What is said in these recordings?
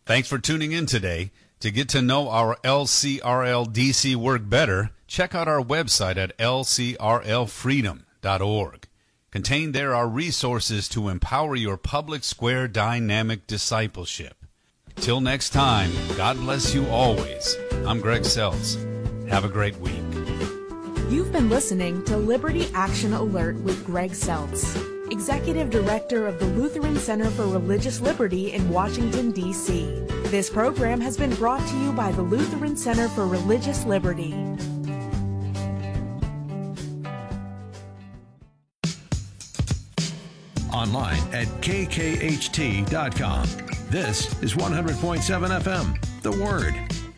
Thanks for tuning in today. To get to know our LCRL-DC work better, check out our website at lcrlfreedom.org. Contained there are resources to empower your public square dynamic discipleship. Till next time, God bless you always. I'm Greg Seltz. Have a great week. You've been listening to Liberty Action Alert with Greg Seltz, Executive Director of the Lutheran Center for Religious Liberty in Washington, D.C. This program has been brought to you by the Lutheran Center for Religious Liberty. Online at kkht.com. This is 100.7 FM, The Word.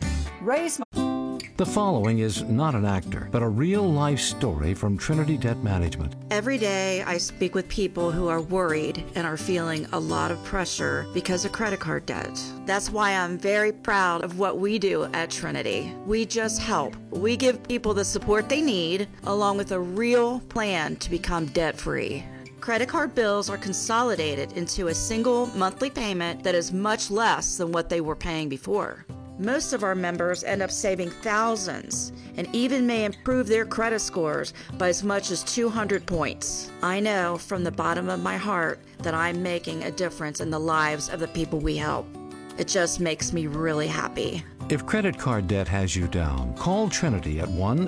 The following is not an actor, but a real-life story from Trinity Debt Management. Every day I speak with people who are worried and are feeling a lot of pressure because of credit card debt. That's why I'm very proud of what we do at Trinity. We just help. We give people the support they need, along with a real plan to become debt-free. Credit card bills are consolidated into a single monthly payment that is much less than what they were paying before. Most of our members end up saving thousands and even may improve their credit scores by as much as 200 points. I know from the bottom of my heart that I'm making a difference in the lives of the people we help. It just makes me really happy. If credit card debt has you down, call Trinity at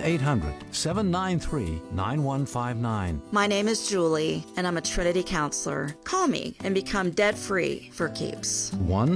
1-800-793-9159. My name is Julie, and I'm a Trinity counselor. Call me and become debt-free for keeps.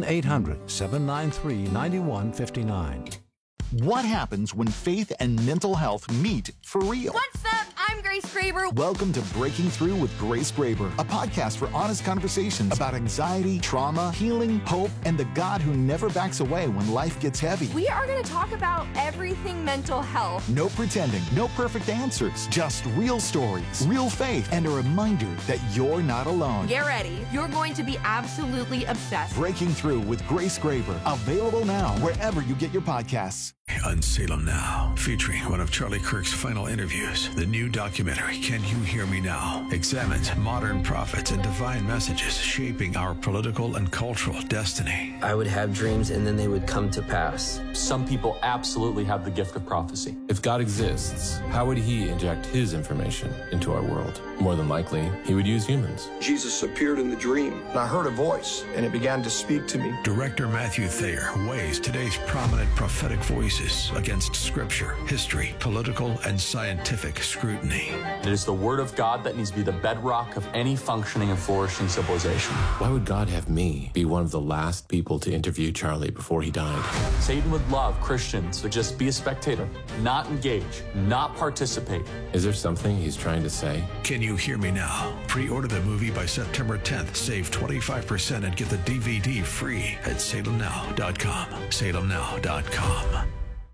1-800-793-9159. What happens when faith and mental health meet for real? What's up? I'm Grace Graber. Welcome to Breaking Through with Grace Graber, a podcast for honest conversations about anxiety, trauma, healing, hope, and the God who never backs away when life gets heavy. We are going to talk about everything mental health. No pretending, no perfect answers, just real stories, real faith, and a reminder that you're not alone. Get ready. You're going to be absolutely obsessed. Breaking Through with Grace Graber, available now wherever you get your podcasts. On Salem Now, featuring one of Charlie Kirk's final interviews, the new documentary, Can You Hear Me Now?, examines modern prophets and divine messages shaping our political and cultural destiny. I would have dreams and then they would come to pass. Some people absolutely have the gift of prophecy. If God exists, how would he inject his information into our world? More than likely, he would use humans. Jesus appeared in the dream, and I heard a voice, and it began to speak to me. Director Matthew Thayer weighs today's prominent prophetic voices against scripture, history, political, and scientific scrutiny. It is the word of God that needs to be the bedrock of any functioning and flourishing civilization. Why would God have me be one of the last people to interview Charlie before he died? Satan would love Christians to just be a spectator, not engage, not participate. Is there something he's trying to say? Can You Hear Me Now? Pre-order the movie by September 10th. Save 25% and get the DVD free at salemnow.com. salemnow.com.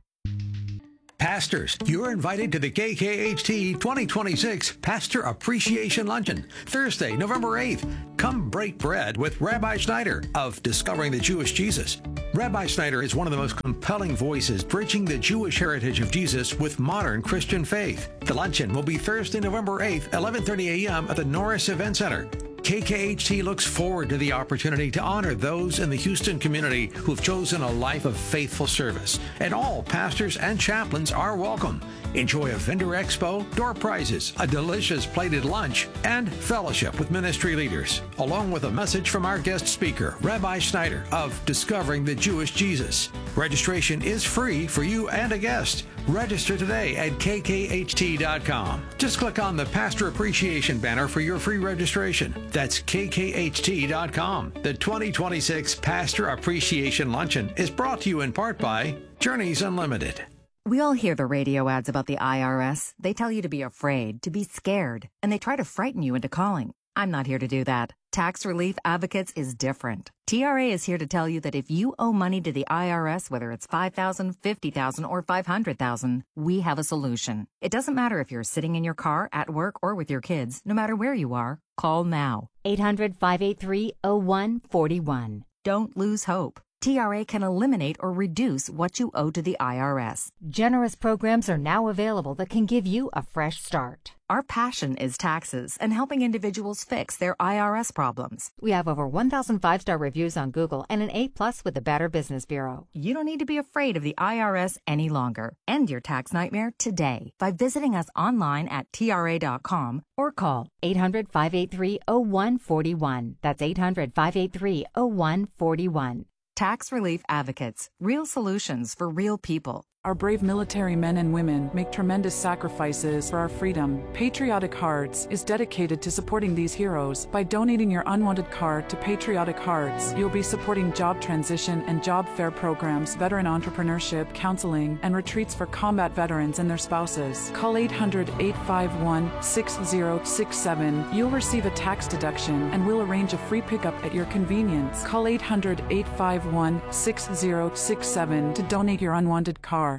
Pastors, you're invited to the KKHT 2026 Pastor Appreciation Luncheon, Thursday, November 8th. Come break bread with Rabbi Schneider of Discovering the Jewish Jesus. Rabbi Schneider is one of the most compelling voices bridging the Jewish heritage of Jesus with modern Christian faith. The luncheon will be Thursday, November 8th, 11:30 a.m. at the Norris Event Center. KKHT looks forward to the opportunity to honor those in the Houston community who've chosen a life of faithful service. And all pastors and chaplains are welcome. Enjoy a vendor expo, door prizes, a delicious plated lunch, and fellowship with ministry leaders, along with a message from our guest speaker, Rabbi Schneider of Discovering the Jewish Jesus. Registration is free for you and a guest. Register today at kkht.com. Just click on the Pastor Appreciation banner for your free registration. That's kkht.com. The 2026 Pastor Appreciation Luncheon is brought to you in part by Journeys Unlimited. We all hear the radio ads about the IRS. They tell you to be afraid, to be scared, and they try to frighten you into calling. I'm not here to do that. Tax Relief Advocates is different. TRA is here to tell you that if you owe money to the IRS, whether it's $5,000, $50,000, or $500,000, we have a solution. It doesn't matter if you're sitting in your car, at work, or with your kids. No matter where you are, call now. 800-583-0141. Don't lose hope. TRA can eliminate or reduce what you owe to the IRS. Generous programs are now available that can give you a fresh start. Our passion is taxes and helping individuals fix their IRS problems. We have over 1,000 5-star reviews on Google and an A+ with the Better Business Bureau. You don't need to be afraid of the IRS any longer. End your tax nightmare today by visiting us online at TRA.com or call 800-583-0141. That's 800-583-0141. Tax Relief Advocates. Real solutions for real people. Our brave military men and women make tremendous sacrifices for our freedom. Patriotic Hearts is dedicated to supporting these heroes. By donating your unwanted card to Patriotic Hearts, you'll be supporting job transition and job fair programs, veteran entrepreneurship, counseling, and retreats for combat veterans and their spouses. Call 800-851-6067. You'll receive a tax deduction and we'll arrange a free pickup at your convenience. Call 800-851-6067 to donate your unwanted card.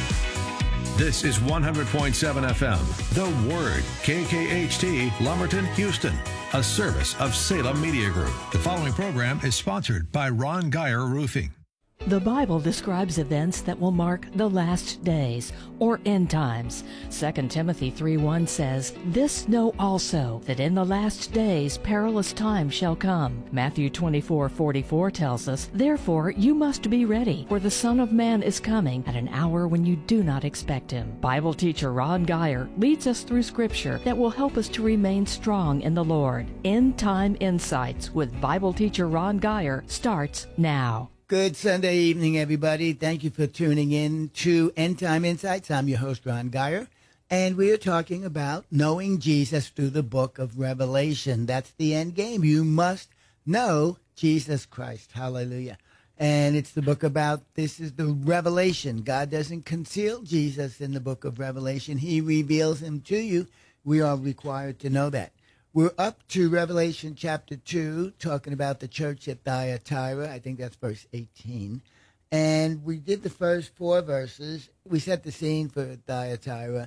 This is 100.7 FM, The Word, KKHT, Lumberton, Houston, a service of Salem Media Group. The following program is sponsored by Ron Geyer Roofing. The Bible describes events that will mark the last days, or end times. 2 Timothy 3:1 says, "This know also, that in the last days perilous times shall come." Matthew 24:44 tells us, "Therefore you must be ready, for the Son of Man is coming at an hour when you do not expect him." Bible teacher Ron Geyer leads us through Scripture that will help us to remain strong in the Lord. End Time Insights with Bible teacher Ron Geyer starts now. Good Sunday evening, everybody. Thank you for tuning in to End Time Insights. I'm your host, Ron Geyer, and we are talking about knowing Jesus through the book of Revelation. That's the end game. You must know Jesus Christ. Hallelujah. And it's the book about, this is the revelation. God doesn't conceal Jesus in the book of Revelation. He reveals him to you. We are required to know that. We're up to Revelation chapter 2, talking about the church at Thyatira. I think that's verse 18. And we did the first 4 verses. We set the scene for Thyatira.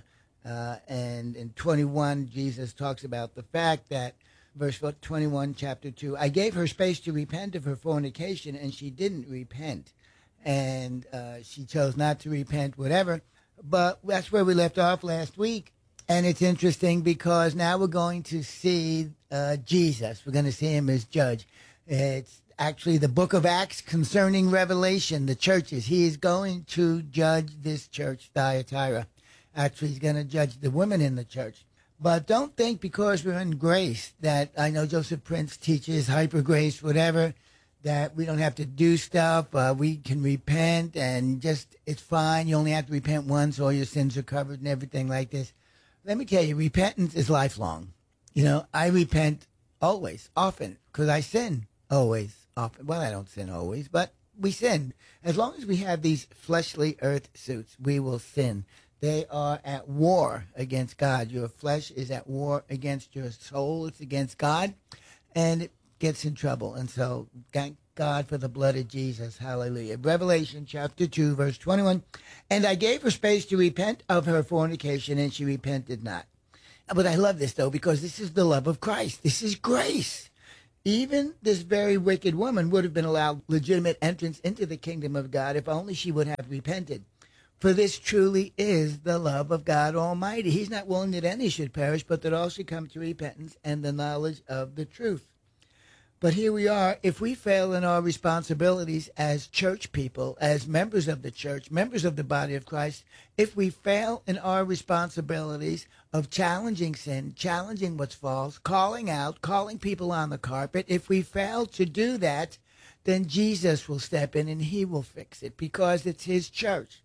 And in 21, Jesus talks about the fact that, verse 21, chapter 2, "I gave her space to repent of her fornication, and she didn't repent." And she chose not to repent, whatever. But that's where we left off last week. And it's interesting because now we're going to see Jesus. We're going to see him as judge. It's actually the book of Acts concerning Revelation, the churches. He is going to judge this church, Thyatira. Actually, he's going to judge the women in the church. But don't think because we're in grace that, I know Joseph Prince teaches hyper grace, whatever, that we don't have to do stuff. We can repent and just, it's fine. You only have to repent once. All your sins are covered and everything like this. Let me tell you, repentance is lifelong. You know, I repent always, often, because I sin always, often. Well, I don't sin always, but we sin. As long as we have these fleshly earth suits, we will sin. They are at war against God. Your flesh is at war against your soul. It's against God, and it gets in trouble. And so, thank God for the blood of Jesus. Hallelujah. Revelation chapter 2, verse 21. "And I gave her space to repent of her fornication, and she repented not." But I love this, though, because this is the love of Christ. This is grace. Even this very wicked woman would have been allowed legitimate entrance into the kingdom of God if only she would have repented. For this truly is the love of God Almighty. He's not willing that any should perish, but that all should come to repentance and the knowledge of the truth. But here we are. If we fail in our responsibilities as church people, as members of the church, members of the body of Christ, if we fail in our responsibilities of challenging sin, challenging what's false, calling out, calling people on the carpet, if we fail to do that, then Jesus will step in and he will fix it because it's his church.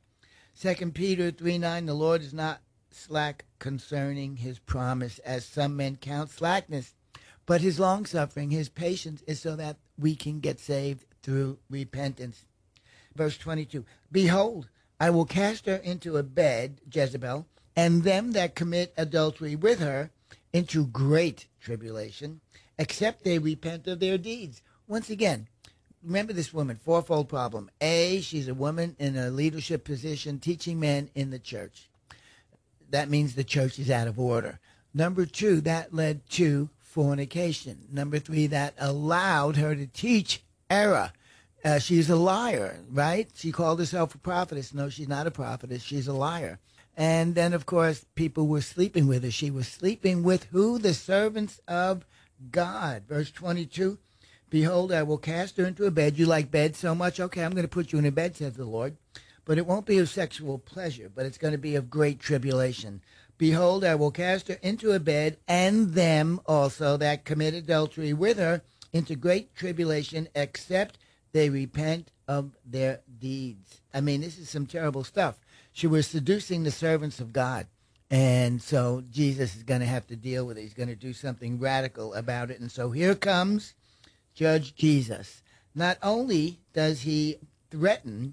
2 Peter 3:9, "The Lord is not slack concerning his promise, as some men count slackness, but his long-suffering, his patience, is so that we can get saved through repentance." Verse 22, "Behold, I will cast her into a bed," Jezebel, "and them that commit adultery with her into great tribulation, except they repent of their deeds." Once again, remember this woman, fourfold problem. A, she's a woman in a leadership position teaching men in the church. That means the church is out of order. Number 2, that led to fornication. Number 3, that allowed her to teach error. She's a liar, right? She called herself a prophetess. No, she's not a prophetess. She's a liar. And then, of course, people were sleeping with her. She was sleeping with who? The servants of God. Verse 22, behold, I will cast her into a bed. You like bed so much? Okay, I'm going to put you in a bed, says the Lord. But it won't be of sexual pleasure, but it's going to be of great tribulation. Behold, I will cast her into a bed, and them also that commit adultery with her into great tribulation, except they repent of their deeds. I mean, this is some terrible stuff. She was seducing the servants of God. And so Jesus is going to have to deal with it. He's going to do something radical about it. And so here comes Judge Jesus. Not only does he threaten,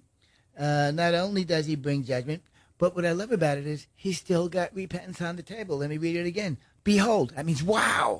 not only does he bring judgment, but what I love about it is he's still got repentance on the table. Let me read it again. Behold, that means wow.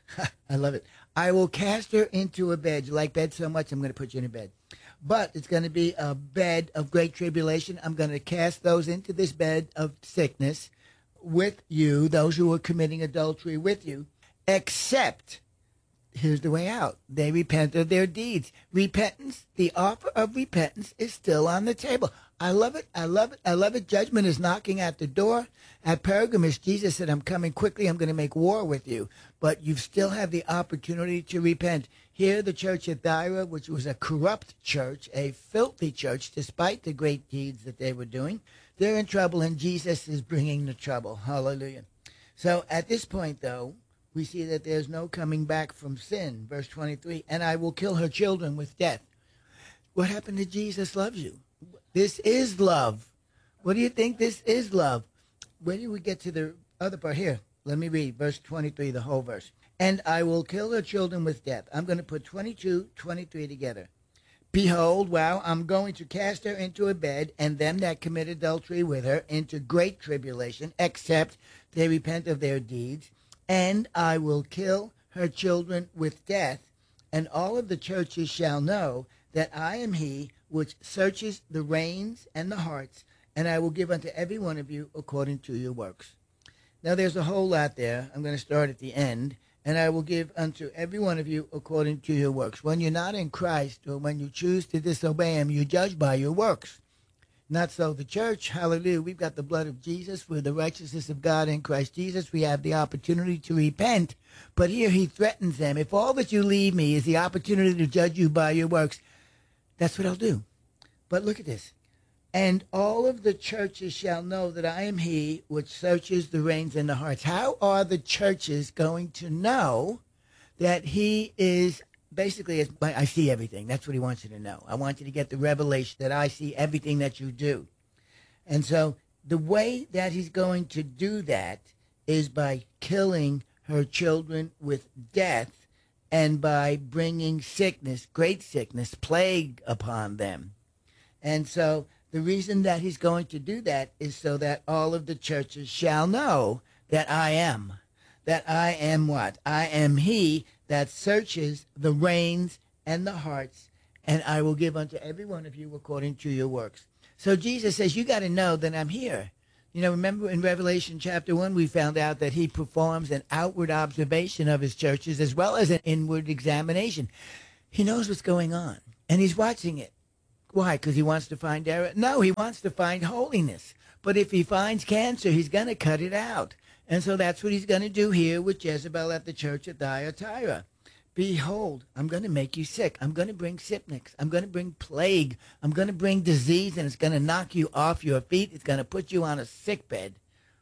I love it. I will cast her into a bed. You like bed so much, I'm going to put you in a bed. But it's going to be a bed of great tribulation. I'm going to cast those into this bed of sickness with you, those who are committing adultery with you, except, here's the way out, they repent of their deeds. Repentance, the offer of repentance is still on the table. I love it. I love it. I love it. Judgment is knocking at the door. At Pergamos, Jesus said, I'm coming quickly. I'm going to make war with you. But you still have the opportunity to repent. Here, the church at Thyatira, which was a corrupt church, a filthy church, despite the great deeds that they were doing, they're in trouble, and Jesus is bringing the trouble. Hallelujah. So at this point, though, we see that there's no coming back from sin. Verse 23, and I will kill her children with death. What happened to Jesus loves you? This is love. What do you think? This is love. When do we get to the other part? Here, let me read verse 23, the whole verse. And I will kill her children with death. I'm going to put 22, 23 together. Behold, wow, I'm going to cast her into a bed, and them that commit adultery with her into great tribulation, except they repent of their deeds. And I will kill her children with death, and all of the churches shall know that I am he which searches the reins and the hearts, and I will give unto every one of you according to your works. Now there's a whole lot there. I'm going to start at the end. And I will give unto every one of you according to your works. When you're not in Christ, or when you choose to disobey him, you judge by your works. Not so the church. Hallelujah. We've got the blood of Jesus. We're the righteousness of God in Christ Jesus. We have the opportunity to repent. But here he threatens them. If all that you leave me is the opportunity to judge you by your works, that's what I'll do. But look at this. And all of the churches shall know that I am he which searches the reins and the hearts. How are the churches going to know that he is basically, I see everything. That's what he wants you to know. I want you to get the revelation that I see everything that you do. And so the way that he's going to do that is by killing her children with death and by bringing sickness, great sickness, plague upon them. And so the reason that he's going to do that is so that all of the churches shall know that I am. That I am what? I am he that searches the reins and the hearts, and I will give unto every one of you according to your works. So Jesus says, you got to know that I'm here. You know, remember in Revelation chapter 1, we found out that he performs an outward observation of his churches as well as an inward examination. He knows what's going on, and he's watching it. Why? Because he wants to find error? No, he wants to find holiness. But if he finds cancer, he's going to cut it out. And so that's what he's going to do here with Jezebel at the church at Thyatira. Behold, I'm going to make you sick. I'm going to bring sickness. I'm going to bring plague. I'm going to bring disease, and it's going to knock you off your feet. It's going to put you on a sick bed.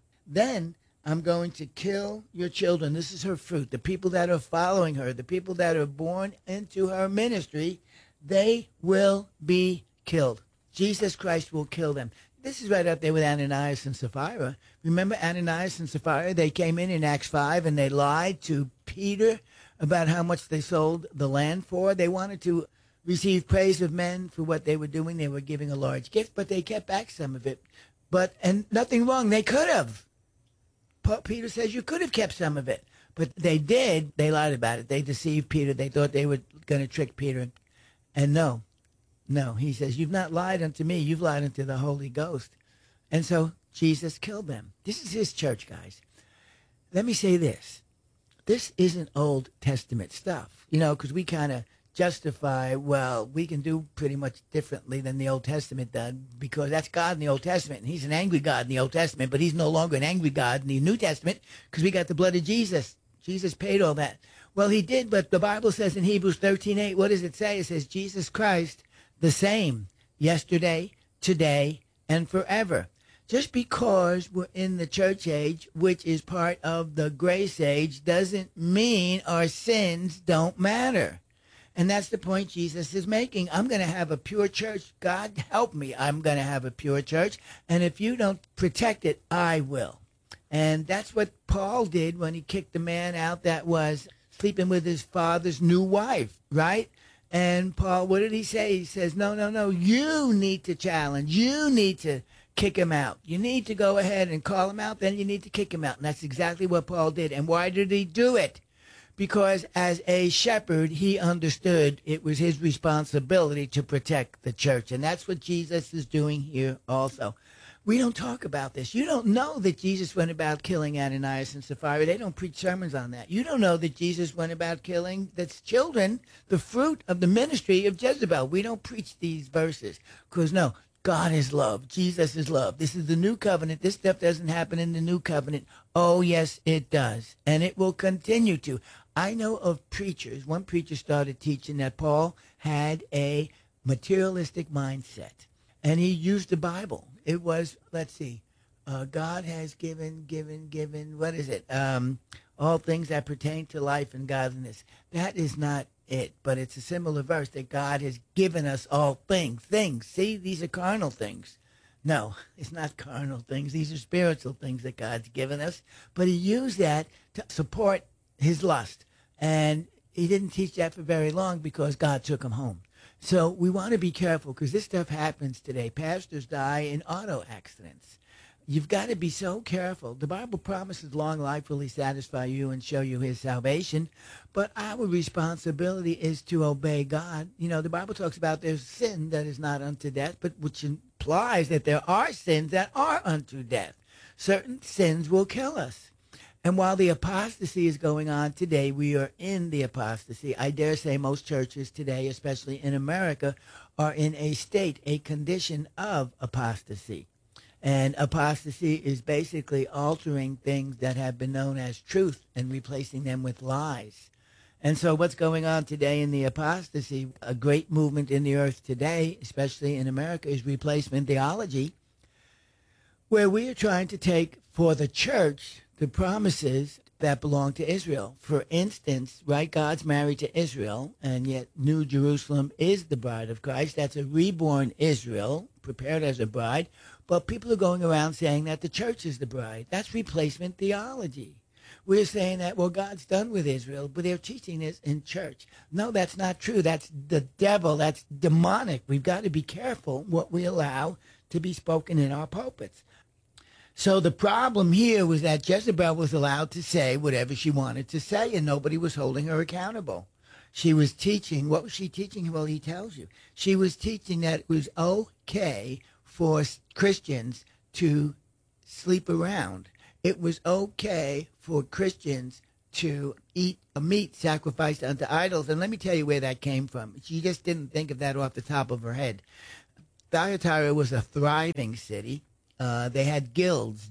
Then I'm going to kill your children. This is her fruit. The people that are following her, the people that are born into her ministry, they will be killed. Jesus Christ will kill them. This is right up there with Ananias and Sapphira. Remember Ananias and Sapphira? They came in Acts 5 and they lied to Peter about how much they sold the land for. They wanted to receive praise of men for what they were doing. They were giving a large gift, but they kept back some of it. And nothing wrong. They could have. Peter says you could have kept some of it. But they did. They lied about it. They deceived Peter. They thought they were going to trick Peter. And no, he says, you've not lied unto me, you've lied unto the Holy Ghost. And so Jesus killed them. This is his church, guys. Let me say this. This isn't Old Testament stuff, because we kind of justify, well, we can do pretty much differently than the Old Testament did, because that's God in the Old Testament, and he's an angry God in the Old Testament, but he's no longer an angry God in the New Testament because we got the blood of Jesus. Jesus paid all that. Well, he did, but the Bible says in Hebrews 13:8, what does it say? It says, Jesus Christ, the same, yesterday, today, and forever. Just because we're in the church age, which is part of the grace age, doesn't mean our sins don't matter. And that's the point Jesus is making. I'm going to have a pure church. God help me. I'm going to have a pure church. And if you don't protect it, I will. And that's what Paul did when he kicked the man out that was sleeping with his father's new wife, right? And Paul, what did he say? He says, no, you need to challenge. You need to kick him out. You need to go ahead and call him out, then you need to kick him out. And that's exactly what Paul did. And why did he do it? Because as a shepherd, he understood it was his responsibility to protect the church. And that's what Jesus is doing here also. We don't talk about this. You don't know that Jesus went about killing Ananias and Sapphira. They don't preach sermons on that. You don't know that Jesus went about killing the children, the fruit of the ministry of Jezebel. We don't preach these verses because, no, God is love. Jesus is love. This is the new covenant. This stuff doesn't happen in the new covenant. Oh, yes, it does. And it will continue to. I know of preachers. One preacher started teaching that Paul had a materialistic mindset. And he used the Bible. It was, let's see, God has given, what is it? All things that pertain to life and godliness. That is not it, but it's a similar verse that God has given us all things. See, these are carnal things. No, it's not carnal things. These are spiritual things that God's given us. But he used that to support his lust. And he didn't teach that for very long because God took him home. So we want to be careful because this stuff happens today. Pastors die in auto accidents. You've got to be so careful. The Bible promises long life will he satisfy you and show you his salvation. But our responsibility is to obey God. You know, the Bible talks about there's sin that is not unto death, but which implies that there are sins that are unto death. Certain sins will kill us. And while the apostasy is going on today, we are in the apostasy. I dare say most churches today, especially in America, are in a state, a condition of apostasy. And apostasy is basically altering things that have been known as truth and replacing them with lies. And so what's going on today in the apostasy, a great movement in the earth today, especially in America, is replacement theology, where we are trying to take for the church the promises that belong to Israel. For instance, right, God's married to Israel, and yet New Jerusalem is the bride of Christ. That's a reborn Israel, prepared as a bride. But people are going around saying that the church is the bride. That's replacement theology. We're saying that, well, God's done with Israel, but they're teaching this in church. No, that's not true. That's the devil. That's demonic. We've got to be careful what we allow to be spoken in our pulpits. So the problem here was that Jezebel was allowed to say whatever she wanted to say, and nobody was holding her accountable. She was teaching. What was she teaching? Well, he tells you. She was teaching that it was okay for Christians to sleep around. It was okay for Christians to eat a meat sacrificed unto idols. And let me tell you where that came from. She just didn't think of that off the top of her head. Thyatira was a thriving city. They had guilds,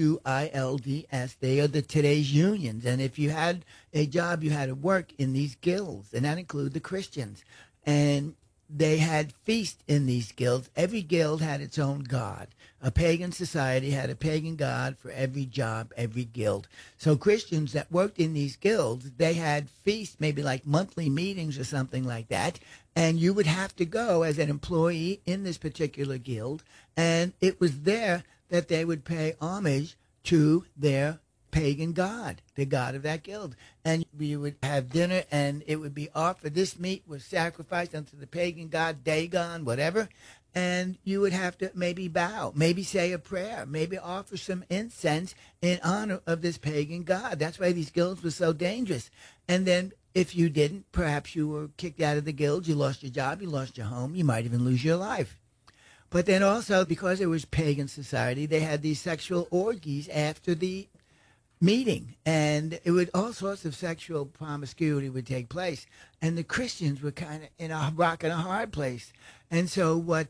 G-U-I-L-D-S. They are today's unions. And if you had a job, you had to work in these guilds, and that included the Christians. And they had feasts in these guilds. Every guild had its own god. A pagan society had a pagan god for every job, every guild. So Christians that worked in these guilds, they had feasts, maybe like monthly meetings or something like that. And you would have to go as an employee in this particular guild. And it was there that they would pay homage to their pagan god, the god of that guild. And you would have dinner, and it would be offered. This meat was sacrificed unto the pagan god, Dagon, whatever. And you would have to maybe bow, maybe say a prayer, maybe offer some incense in honor of this pagan god. That's why these guilds were so dangerous. And then if you didn't, perhaps you were kicked out of the guild, you lost your job, you lost your home, you might even lose your life. But then also, because it was pagan society, they had these sexual orgies after the meeting, and it would all sorts of sexual promiscuity would take place, and the Christians were kind of in a rock and a hard place. And so what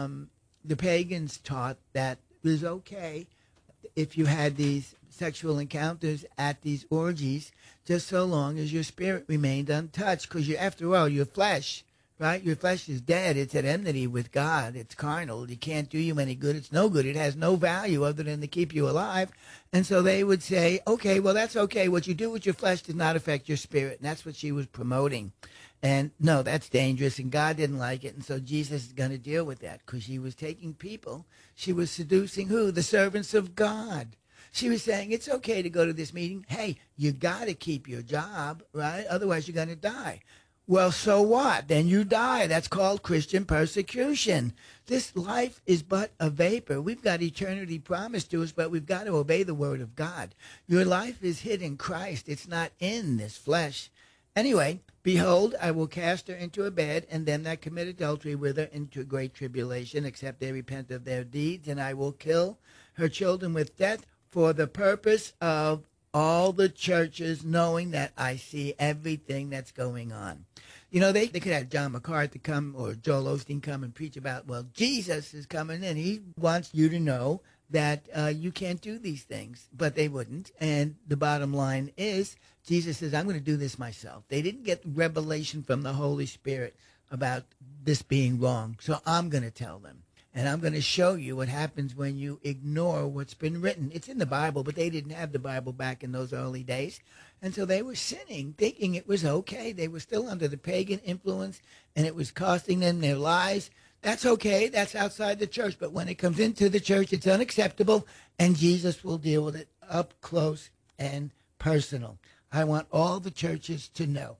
the pagans taught, that it was okay if you had these sexual encounters at these orgies, just so long as your spirit remained untouched, because after all, your flesh, right? Your flesh is dead. It's at enmity with God. It's carnal. It can't do you any good. It's no good. It has no value other than to keep you alive. And so they would say, okay, well, that's okay. What you do with your flesh does not affect your spirit. And that's what she was promoting. And no, that's dangerous. And God didn't like it. And so Jesus is going to deal with that, because she was taking people. She was seducing who? The servants of God. She was saying, it's okay to go to this meeting. Hey, you got to keep your job, right? Otherwise, you're going to die. Well, so what? Then you die. That's called Christian persecution. This life is but a vapor. We've got eternity promised to us, but we've got to obey the word of God. Your life is hid in Christ. It's not in this flesh. Anyway, behold, I will cast her into a bed, and them that commit adultery with her into great tribulation, except they repent of their deeds, and I will kill her children with death for the purpose of all the churches knowing that I see everything that's going on. You know, they could have John MacArthur come or Joel Osteen come and preach about, well, Jesus is coming in. He wants you to know that you can't do these things, but they wouldn't. And the bottom line is, Jesus says, I'm going to do this myself. They didn't get revelation from the Holy Spirit about this being wrong, so I'm going to tell them. And I'm going to show you what happens when you ignore what's been written. It's in the Bible, but they didn't have the Bible back in those early days. And so they were sinning, thinking it was okay. They were still under the pagan influence, and it was costing them their lives. That's okay. That's outside the church. But when it comes into the church, it's unacceptable, and Jesus will deal with it up close and personal. I want all the churches to know.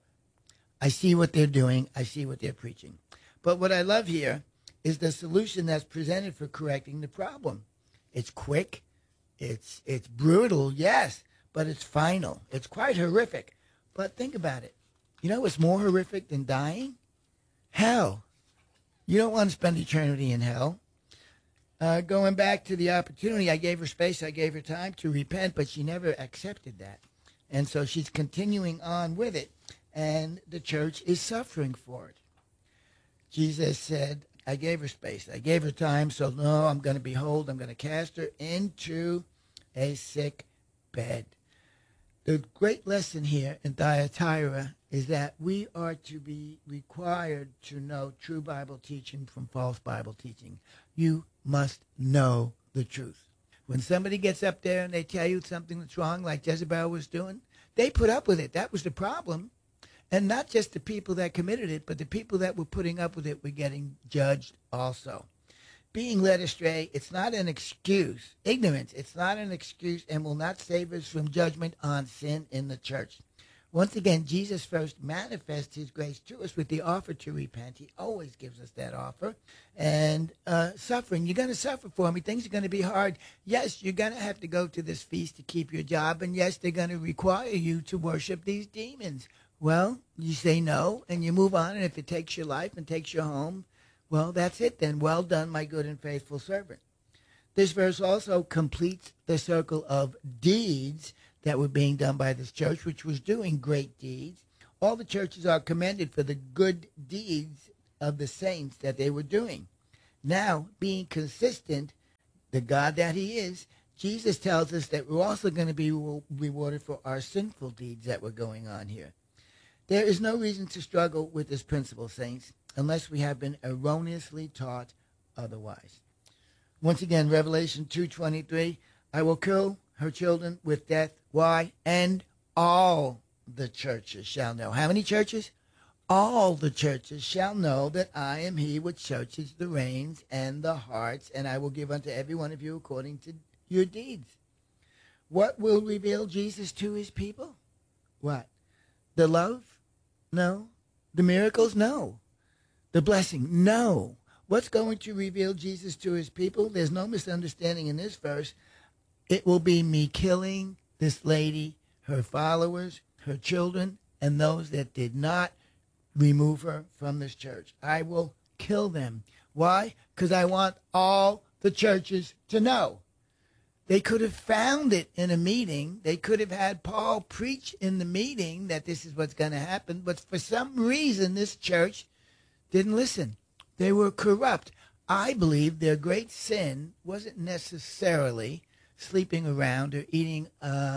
I see what they're doing. I see what they're preaching. But what I love here is the solution that's presented for correcting the problem. It's quick, it's brutal, yes, but it's final. It's quite horrific. But think about it. You know what's more horrific than dying? Hell. You don't want to spend eternity in hell. Going back to the opportunity, I gave her space, I gave her time to repent, but she never accepted that. And so she's continuing on with it, and the church is suffering for it. Jesus said, I gave her space. I gave her time, so no, I'm going to cast her into a sick bed. The great lesson here in Thyatira is that we are to be required to know true Bible teaching from false Bible teaching. You must know the truth. When somebody gets up there and they tell you something that's wrong, like Jezebel was doing, they put up with it. That was the problem. And not just the people that committed it, but the people that were putting up with it were getting judged also. Being led astray, it's not an excuse. Ignorance, it's not an excuse and will not save us from judgment on sin in the church. Once again, Jesus first manifests his grace to us with the offer to repent. He always gives us that offer. And suffering, you're going to suffer for me. Things are going to be hard. Yes, you're going to have to go to this feast to keep your job. And yes, they're going to require you to worship these demons. Well, you say no, and you move on, and if it takes your life and takes your home, well, that's it then. Well done, my good and faithful servant. This verse also completes the circle of deeds that were being done by this church, which was doing great deeds. All the churches are commended for the good deeds of the saints that they were doing. Now, being consistent, the God that he is, Jesus tells us that we're also going to be rewarded for our sinful deeds that were going on here. There is no reason to struggle with this principle, saints, unless we have been erroneously taught otherwise. Once again, Revelation 2:23, I will kill her children with death. Why? And all the churches shall know. How many churches? All the churches shall know that I am he which searches the reins and the hearts, and I will give unto every one of you according to your deeds. What will reveal Jesus to his people? What? The love? No. The miracles? No. The blessing? No. What's going to reveal Jesus to his people? There's no misunderstanding in this verse. It will be me killing this lady, her followers, her children, and those that did not remove her from this church. I will kill them. Why? Because I want all the churches to know. They could have found it in a meeting. They could have had Paul preach in the meeting that this is what's going to happen. But for some reason, this church didn't listen. They were corrupt. I believe their great sin wasn't necessarily sleeping around or eating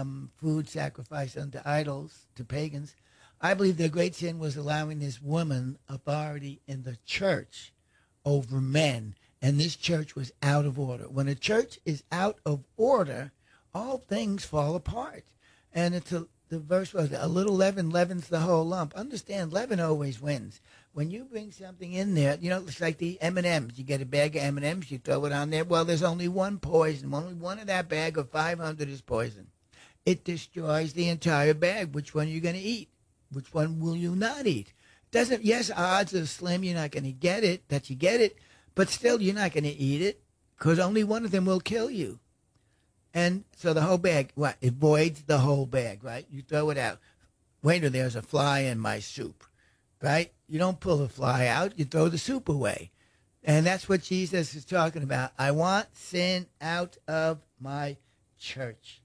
food sacrificed unto idols, to pagans. I believe their great sin was allowing this woman authority in the church over men. And this church was out of order. When a church is out of order, all things fall apart. And the verse was, a little leaven leavens the whole lump. Understand, leaven always wins. When you bring something in there, it's like the M&Ms. You get a bag of M&Ms, you throw it on there. Well, there's only one poison. Only one of that bag of 500 is poison. It destroys the entire bag. Which one are you going to eat? Which one will you not eat? Yes, odds are slim you're not going to get it, that you get it. But still, you're not going to eat it because only one of them will kill you. And so the whole bag, it voids the whole bag, right? You throw it out. Waiter, there's a fly in my soup, right? You don't pull the fly out. You throw the soup away. And that's what Jesus is talking about. I want sin out of my church.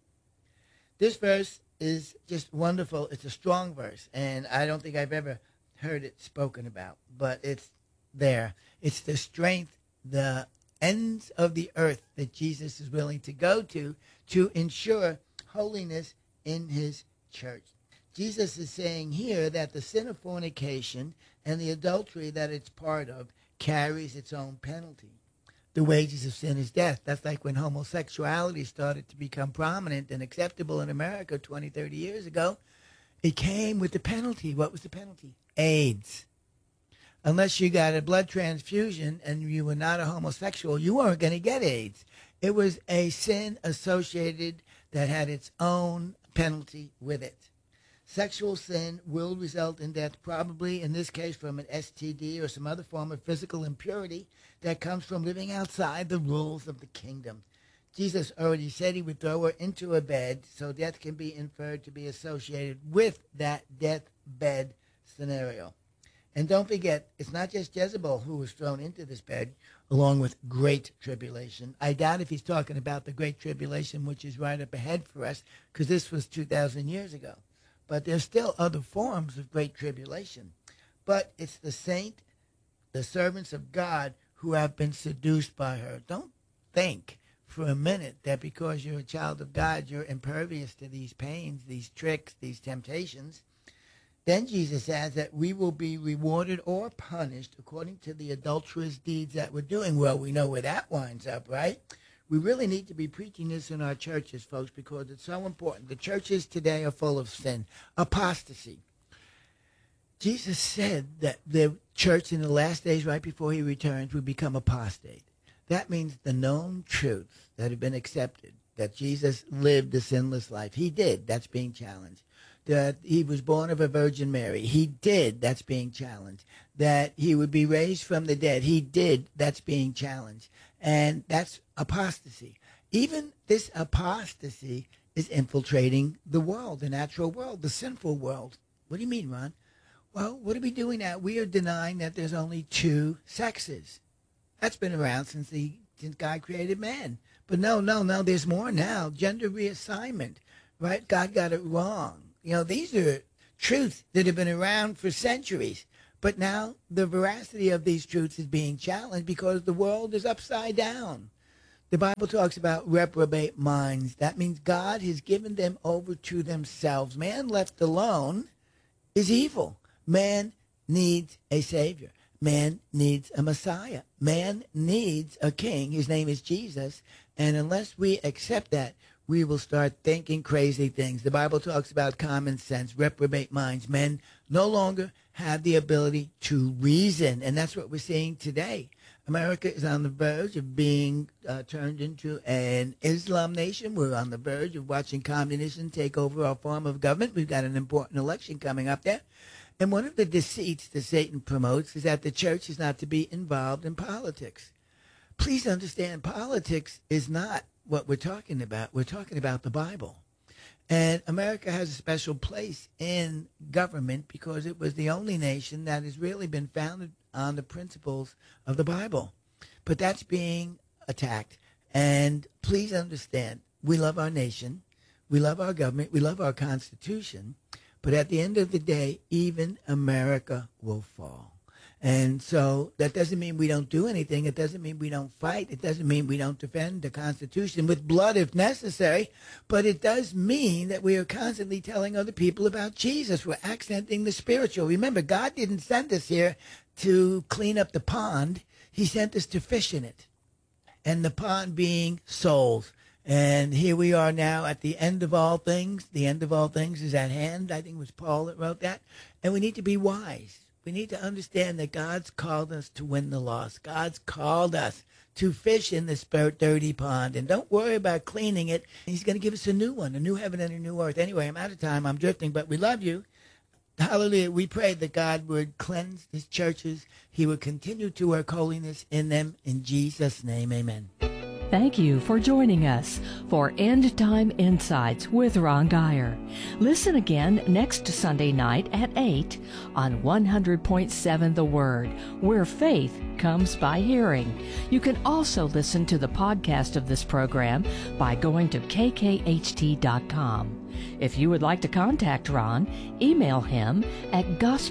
This verse is just wonderful. It's a strong verse, and I don't think I've ever heard it spoken about, but it's there. It's the strength, the ends of the earth that Jesus is willing to go to ensure holiness in his church. Jesus is saying here that the sin of fornication and the adultery that it's part of carries its own penalty. The wages of sin is death. That's like when homosexuality started to become prominent and acceptable in America 20, 30 years ago. It came with the penalty. What was the penalty? AIDS. Unless you got a blood transfusion and you were not a homosexual, you weren't going to get AIDS. It was a sin associated that had its own penalty with it. Sexual sin will result in death, probably in this case from an STD or some other form of physical impurity that comes from living outside the rules of the kingdom. Jesus already said he would throw her into a bed, so death can be inferred to be associated with that deathbed scenario. And don't forget, it's not just Jezebel who was thrown into this bed, along with great tribulation. I doubt if he's talking about the great tribulation, which is right up ahead for us, because this was 2,000 years ago. But there's still other forms of great tribulation. But it's the saint, the servants of God, who have been seduced by her. Don't think for a minute that because you're a child of God, you're impervious to these pains, these tricks, these temptations. Then Jesus adds that we will be rewarded or punished according to the adulterous deeds that we're doing. Well, we know where that winds up, right? We really need to be preaching this in our churches, folks, because it's so important. The churches today are full of sin, apostasy. Jesus said that the church in the last days, right before he returns, would become apostate. That means the known truths that have been accepted, that Jesus lived a sinless life. He did. That's being challenged. That he was born of a Virgin Mary. He did. That's being challenged. That he would be raised from the dead. He did. That's being challenged. And that's apostasy. Even this apostasy is infiltrating the world, the natural world, the sinful world. What do you mean, Ron? Well, what are we doing now? We are denying that there's only two sexes. That's been around since God created man. But no, there's more now. Gender reassignment, right? God got it wrong. These are truths that have been around for centuries. But now the veracity of these truths is being challenged because the world is upside down. The Bible talks about reprobate minds. That means God has given them over to themselves. Man left alone is evil. Man needs a Savior. Man needs a Messiah. Man needs a King. His name is Jesus. And unless we accept that, we will start thinking crazy things. The Bible talks about common sense, reprobate minds. Men no longer have the ability to reason, and that's what we're seeing today. America is on the verge of being turned into an Islam nation. We're on the verge of watching communism take over our form of government. We've got an important election coming up there. And one of the deceits that Satan promotes is that the church is not to be involved in politics. Please understand, politics is not what we're talking about. We're talking about the Bible. And America has a special place in government because it was the only nation that has really been founded on the principles of the Bible. But that's being attacked. And please understand, we love our nation, we love our government, we love our Constitution, but at the end of the day, even America will fall. And so that doesn't mean we don't do anything. It doesn't mean we don't fight. It doesn't mean we don't defend the Constitution with blood if necessary. But it does mean that we are constantly telling other people about Jesus. We're accenting the spiritual. Remember, God didn't send us here to clean up the pond. He sent us to fish in it. And the pond being souls. And here we are now at the end of all things. The end of all things is at hand. I think it was Paul that wrote that. And we need to be wise. We need to understand that God's called us to win the lost. God's called us to fish in this dirty pond. And don't worry about cleaning it. He's going to give us a new one, a new heaven and a new earth. Anyway, I'm out of time. I'm drifting, but we love you. Hallelujah. We pray that God would cleanse his churches. He would continue to work holiness in them. In Jesus' name, amen. Thank you for joining us for End Time Insights with Ron Geyer. Listen again next Sunday night at 8 on 100.7 The Word, where faith comes by hearing. You can also listen to the podcast of this program by going to kkht.com. If you would like to contact Ron, email him at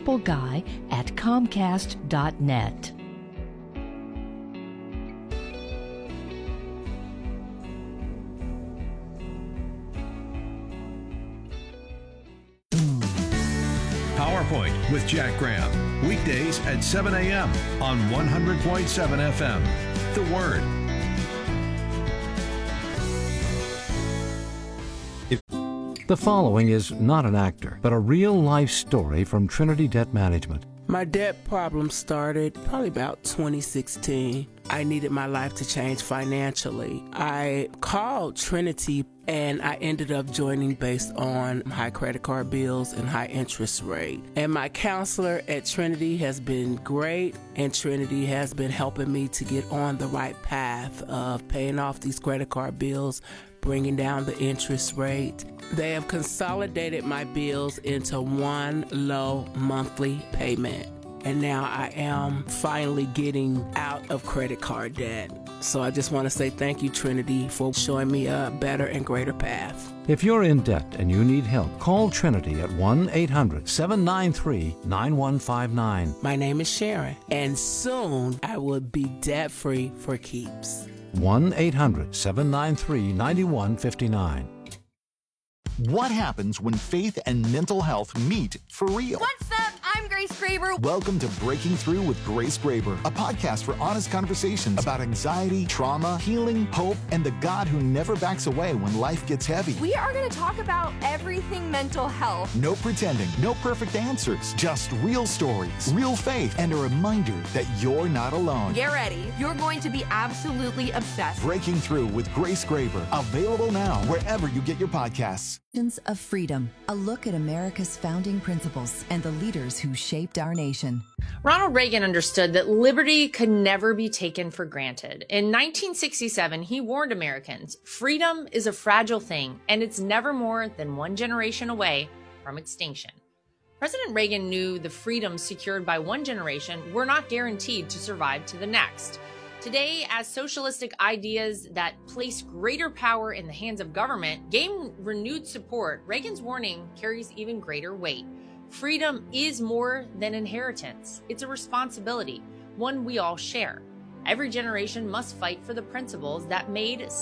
gospelguy@comcast.net. PowerPoint with Jack Graham. Weekdays at 7 a.m. on 100.7 FM. The Word. The following is not an actor, but a real-life story from Trinity Debt Management. My debt problem started probably about 2016. I needed my life to change financially. I called Trinity and I ended up joining based on high credit card bills and high interest rate. And my counselor at Trinity has been great, and Trinity has been helping me to get on the right path of paying off these credit card bills, bringing down the interest rate. They have consolidated my bills into one low monthly payment. And now I am finally getting out of credit card debt. So I just want to say thank you, Trinity, for showing me a better and greater path. If you're in debt and you need help, call Trinity at 1-800-793-9159. My name is Sharon, and soon I will be debt-free for keeps. 1-800-793-9159. What happens when faith and mental health meet for real? What's up? I'm Grace Graber. Welcome to Breaking Through with Grace Graber, a podcast for honest conversations about anxiety, trauma, healing, hope, and the God who never backs away when life gets heavy. We are going to talk about everything mental health. No pretending, no perfect answers, just real stories, real faith, and a reminder that you're not alone. Get ready. You're going to be absolutely obsessed. Breaking Through with Grace Graber, available now wherever you get your podcasts. Of Freedom, a look at America's founding principles and the leaders who shaped our nation. Ronald Reagan understood that liberty could never be taken for granted. In 1967, he warned Americans, freedom is a fragile thing, and it's never more than one generation away from extinction. President Reagan knew the freedoms secured by one generation were not guaranteed to survive to the next. Today, as socialistic ideas that place greater power in the hands of government gain renewed support, Reagan's warning carries even greater weight. Freedom is more than inheritance. It's a responsibility, one we all share. Every generation must fight for the principles that made